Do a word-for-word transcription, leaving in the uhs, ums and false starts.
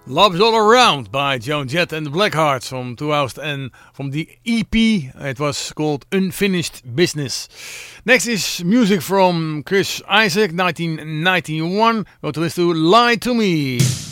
Love's All Around by Joan Jett and the Blackhearts from two thousand and from the E P. It was called Unfinished Business. Next is music from Chris Isaak, nineteen ninety-one. Go to listen to Lie to Me.